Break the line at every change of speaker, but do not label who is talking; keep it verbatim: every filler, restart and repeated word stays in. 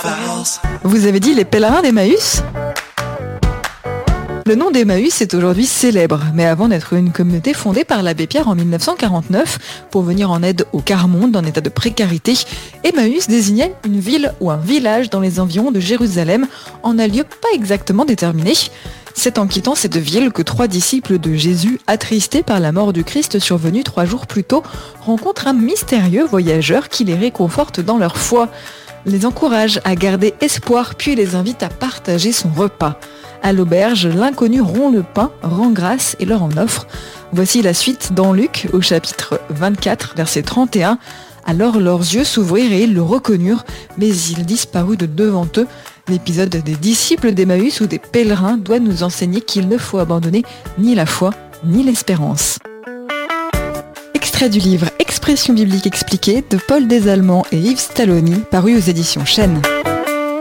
Vous avez dit les pèlerins d'Emmaüs ? Le nom d'Emmaüs est aujourd'hui célèbre, mais avant d'être une communauté fondée par l'abbé Pierre en mille neuf cent quarante-neuf pour venir en aide au quart-monde en état de précarité, Emmaüs désignait une ville ou un village dans les environs de Jérusalem en un lieu pas exactement déterminé. C'est en quittant cette ville que trois disciples de Jésus, attristés par la mort du Christ survenue trois jours plus tôt, rencontrent un mystérieux voyageur qui les réconforte dans leur foi, les encourage à garder espoir puis les invite à partager son repas. À l'auberge, l'inconnu rompt le pain, rend grâce et leur en offre. Voici la suite dans Luc, au chapitre vingt-quatre, verset trente et un. Alors leurs yeux s'ouvrirent et ils le reconnurent, mais il disparut de devant eux. L'épisode des disciples d'Emmaüs ou des pèlerins doit nous enseigner qu'il ne faut abandonner ni la foi, ni l'espérance. Extrait du livre Expression biblique expliquée de Paul Desallemands et Yves Stalloni, paru aux éditions Chênes.